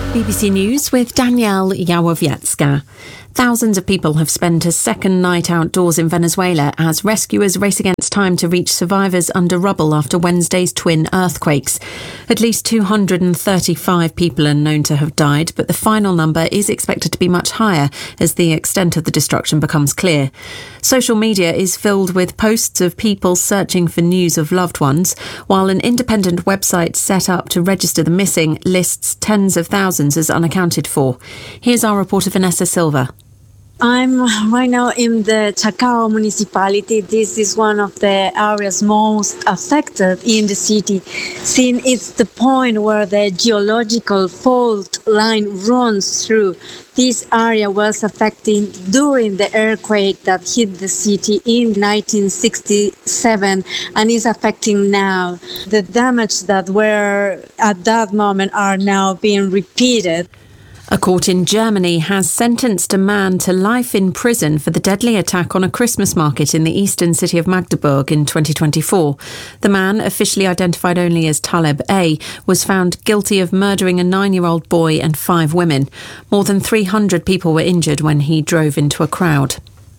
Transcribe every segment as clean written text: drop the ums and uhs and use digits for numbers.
BBC News with Danielle Yawowiecka. Thousands of people have spent a second night outdoors in Venezuela as rescuers race against time to reach survivors under rubble after Wednesday's twin earthquakes. At least 235 people are known to have died, but the final number is expected to be much higher as the extent of the destruction becomes clear. Social media is filled with posts of people searching for news of loved ones, while an independent website set up to register the missing lists tens of thousands as unaccounted for. Here's our reporter Vanessa Silva. I'm right now in the Chacao municipality. This is one of the areas most affected in the city, since it's the point where the geological fault line runs through. This area was affected during the earthquake that hit the city in 1967 and is affecting now. The damage that were at that moment are now being repeated. A court in Germany has sentenced a man to life in prison for the deadly attack on a Christmas market in the eastern city of Magdeburg in 2024. The man, officially identified only as Taleb A, was found guilty of murdering a 9-year-old boy and 5 women. More than 300 people were injured when he drove into a crowd.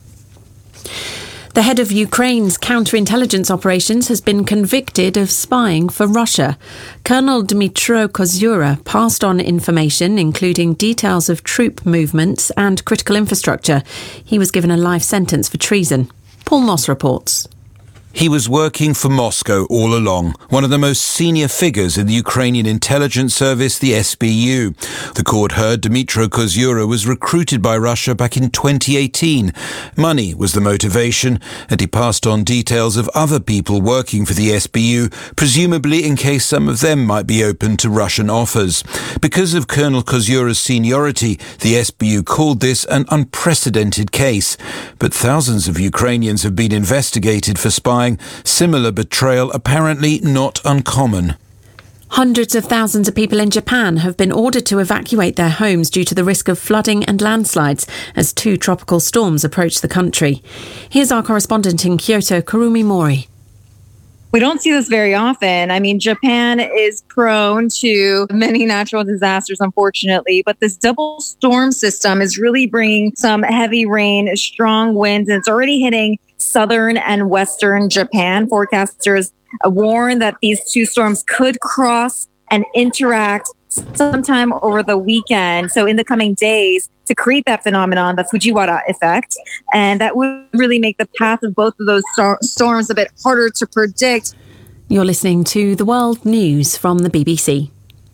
The head of Ukraine's counterintelligence operations has been convicted of spying for Russia. Colonel Dmytro Kozura passed on information, including details of troop movements and critical infrastructure. He was given a life sentence for treason. Paul Moss reports. He was working for Moscow all along, one of the most senior figures in the Ukrainian intelligence service, the SBU. The court heard Dmytro Kozura was recruited by Russia back in 2018. Money was the motivation, and he passed on details of other people working for the SBU, presumably in case some of them might be open to Russian offers. Because of Colonel Kozura's seniority, the SBU called this an unprecedented case. But thousands of Ukrainians have been investigated for spying. Similar betrayal apparently not uncommon. Hundreds of thousands of people in Japan have been ordered to evacuate their homes due to the risk of flooding and landslides as 2 tropical storms approach the country. Here's our correspondent in Kyoto, Kurumi Mori. We don't see this very often. I mean, Japan is prone to many natural disasters, unfortunately, but this double storm system is really bringing some heavy rain, strong winds, and it's already hitting southern and western Japan. Forecasters warn that these 2 storms could cross and interact sometime over the weekend. So in the coming days, to create that phenomenon, the Fujiwara effect, and that would really make the path of both of those storms a bit harder to predict. You're listening to The World News from the BBC.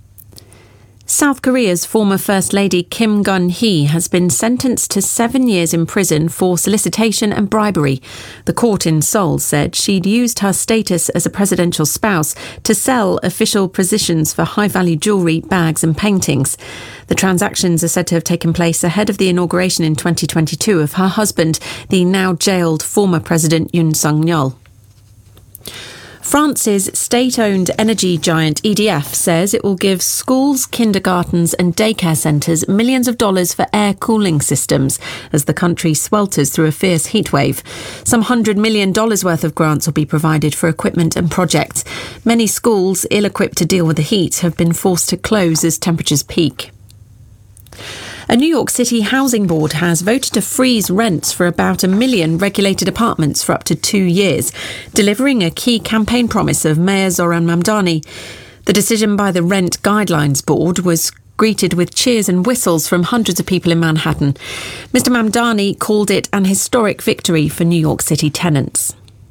South Korea's former First Lady Kim Gun-hee has been sentenced to 7 years in prison for solicitation and bribery. The court in Seoul said she'd used her status as a presidential spouse to sell official positions for high-value jewellery, bags and paintings. The transactions are said to have taken place ahead of the inauguration in 2022 of her husband, the now jailed former President Yoon Suk-yeol. France's state-owned energy giant EDF says it will give schools, kindergartens and daycare centres millions of dollars for air cooling systems as the country swelters through a fierce heatwave. Some $100 million worth of grants will be provided for equipment and projects. Many schools, ill-equipped to deal with the heat, have been forced to close as temperatures peak. A New York City housing board has voted to freeze rents for about 1 million regulated apartments for up to 2 years, delivering a key campaign promise of Mayor Zoran Mamdani. The decision by the Rent Guidelines Board was greeted with cheers and whistles from hundreds of people in Manhattan. Mr. Mamdani called it an historic victory for New York City tenants.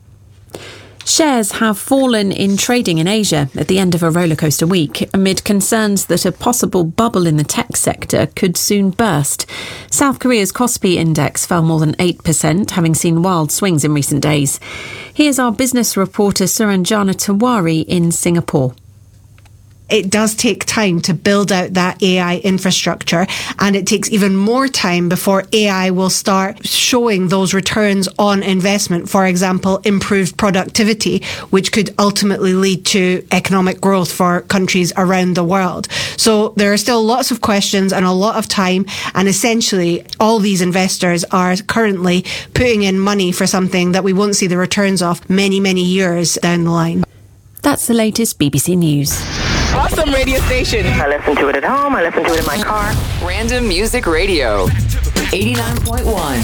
Shares have fallen in trading in Asia at the end of a rollercoaster week amid concerns that a possible bubble in the tech sector could soon burst. South Korea's Kospi index fell more than 8%, having seen wild swings in recent days. Here's our business reporter Suranjana Tiwari in Singapore. It does take time to build out that AI infrastructure, and it takes even more time before AI will start showing those returns on investment. For example, improved productivity, which could ultimately lead to economic growth for countries around the world. So there are still lots of questions and a lot of time, and essentially all these investors are currently putting in money for something that we won't see the returns of many, many years down the line. That's the latest BBC News. Awesome radio station. I listen to it at home. I listen to it in my car. Random Music Radio, 89.1.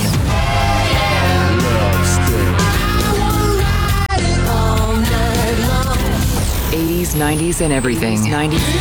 80s, 90s, and everything. 90s.